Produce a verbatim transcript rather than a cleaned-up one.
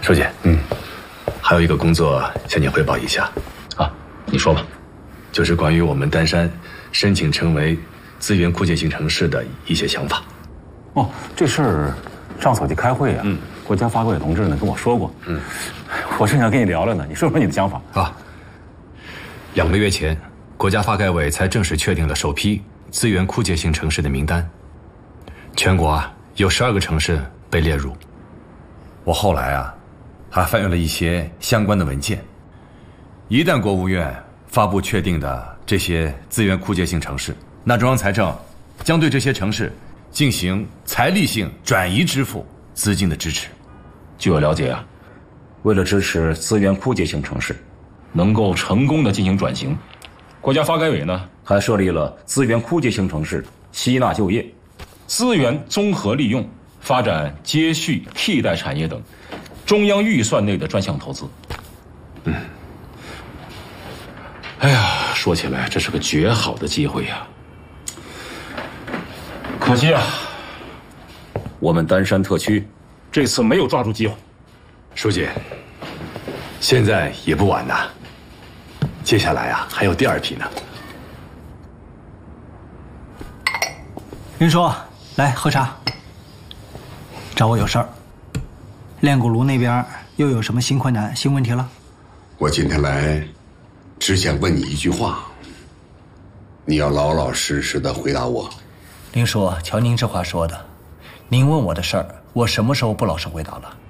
书记，嗯，还有一个工作向你汇报一下。 啊，你说吧。 就是关于我们丹山申请成为资源库界型城市的一些想法。 哦，这事儿上次我去开会啊，嗯，国家发改委同志呢跟我说过，嗯，我正想跟你聊聊呢，你说说你的想法啊。两个月前，国家发改委才正式确定了首批资源库界型城市的名单，全国啊有十二个城市被列入。我后来啊，还翻阅了一些相关的文件，一旦国务院发布确定的这些资源库界型城市，那中央财政将对这些城市进行财力性转移支付资金的支持。 据我了解啊，为了支持资源库界型城市能够成功的进行转型，国家发改委呢还设立了资源库界型城市吸纳就业、资源综合利用、发展接续替代产业等中央预算内的专项投资。嗯，哎呀，说起来这是个绝好的机会呀，可惜啊，我们丹山特区这次没有抓住机会。 书记，现在也不晚呐，接下来啊还有第二批呢。 云叔，来喝茶。找我有事儿。炼骨炉那边又有什么新困难、新问题了？ 我今天来，只想问你一句话，你要老老实实的回答我。 林叔，瞧您这话说的，您问我的事儿，我什么时候不老实回答了？